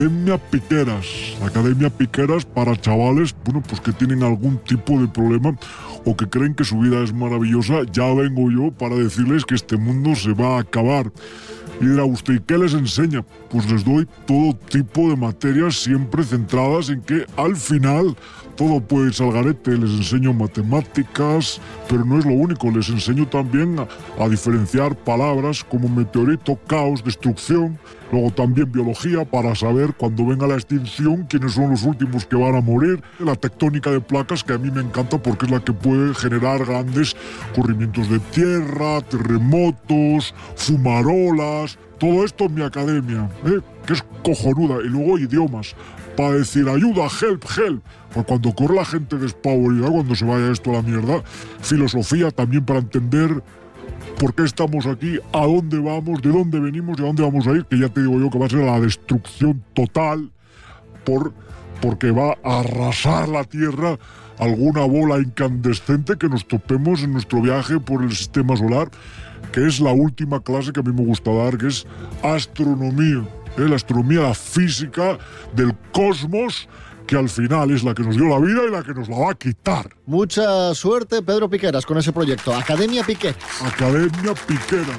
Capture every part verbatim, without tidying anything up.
Academia Piqueras, Academia Piqueras para chavales, bueno, pues que tienen algún tipo de problema o que creen que su vida es maravillosa. Ya vengo yo para decirles que este mundo se va a acabar. Y dirá usted, ¿y qué les enseña? Pues les doy todo tipo de materias siempre centradas en que al final todo puede irse al garete. Les enseño matemáticas, pero no es lo único. Les enseño también a, a diferenciar palabras como meteorito, caos, destrucción. Luego también biología para saber cuando venga la extinción quiénes son los últimos que van a morir. La tectónica de placas, que a mí me encanta porque es la que puede generar grandes corrimientos de tierra, terremotos, fumarolas. Todo esto en mi academia, ¿eh? Que es cojonuda. Y luego idiomas, para decir ayuda, help, help. Pues cuando corre la gente despavorida, cuando se vaya esto a la mierda. Filosofía también para entender por qué estamos aquí, a dónde vamos, de dónde venimos y a dónde vamos a ir, que ya te digo yo que va a ser la destrucción total por, porque va a arrasar la Tierra alguna bola incandescente que nos topemos en nuestro viaje por el sistema solar, que es la última clase que a mí me gusta dar, que es astronomía, ¿eh? La astronomía, la física del cosmos, que al final es la que nos dio la vida y la que nos la va a quitar. Mucha suerte, Pedro Piqueras, con ese proyecto. Academia Piqueras. Academia Piqueras.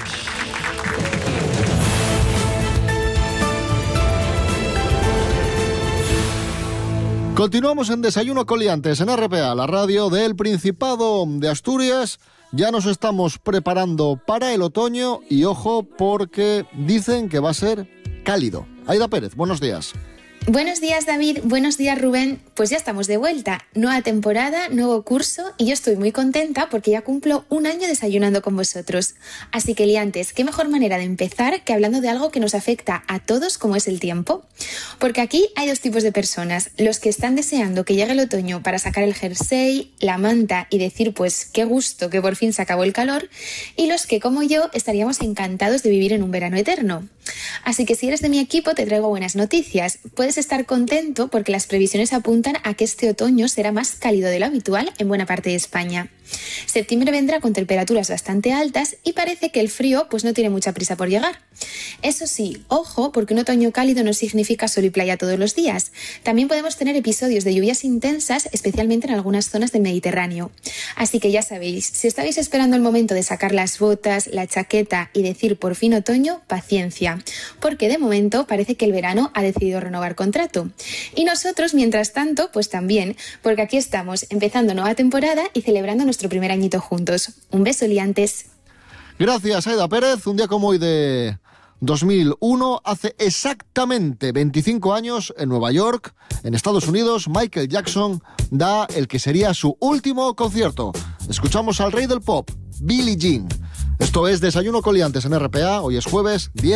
Continuamos en Desayuno Coliantes en R P A, la radio del Principado de Asturias. Ya nos estamos preparando para el otoño y ojo porque dicen que va a ser cálido. Aida Pérez, buenos días. Buenos días, David. Buenos días, Rubén. Pues ya estamos de vuelta. Nueva temporada, nuevo curso y yo estoy muy contenta porque ya cumplo un año desayunando con vosotros. Así que, liantes, qué mejor manera de empezar que hablando de algo que nos afecta a todos como es el tiempo. Porque aquí hay dos tipos de personas. Los que están deseando que llegue el otoño para sacar el jersey, la manta y decir pues qué gusto que por fin se acabó el calor. Y los que, como yo, estaríamos encantados de vivir en un verano eterno. Así que si eres de mi equipo te traigo buenas noticias. Puedes estar contento porque las previsiones apuntan a que este otoño será más cálido de lo habitual en buena parte de España. Septiembre vendrá con temperaturas bastante altas y parece que el frío pues no tiene mucha prisa por llegar. Eso sí, ojo, porque un otoño cálido no significa sol y playa todos los días. También podemos tener episodios de lluvias intensas, especialmente en algunas zonas del Mediterráneo. Así que ya sabéis, si estabais esperando el momento de sacar las botas, la chaqueta y decir por fin otoño, paciencia, porque de momento parece que el verano ha decidido renovar contrato. Y nosotros, mientras tanto, pues también, porque aquí estamos empezando nueva temporada y celebrando nuestro primer añito juntos. Un beso, liantes. Gracias, Aida Pérez. Un día como hoy de dos mil uno, hace exactamente veinticinco años, en Nueva York, en Estados Unidos, Michael Jackson da el que sería su último concierto. Escuchamos al rey del pop, Billie Jean. Esto es Desayuno Coliantes en R P A. Hoy es jueves diez